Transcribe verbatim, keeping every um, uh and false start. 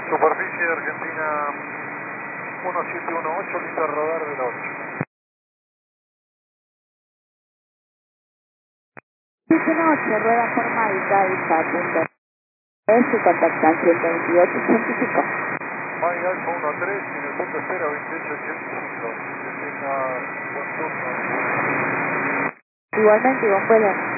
Superficie de Argentina uno siete uno ocho, listo a rodar del ocho. siete uno ocho, rueda formal, Alfa, punto. Es su contactan ciento veintiocho ochenta y cinco. Mike Alfa uno tres, en el punto espera veintiocho ochenta y cinco. Que tenga buen turno. Igualmente, buen vuelo.